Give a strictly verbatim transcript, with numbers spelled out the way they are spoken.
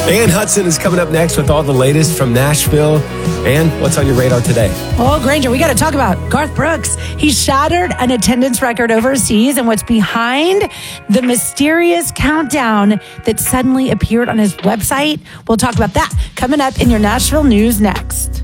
Ann Hudson is coming up next with all the latest from Nashville. And what's on your radar today? Oh, Granger, we got to talk about Garth Brooks. He shattered an attendance record overseas, and what's behind the mysterious countdown that suddenly appeared on his website. We'll talk about that coming up in your Nashville news next.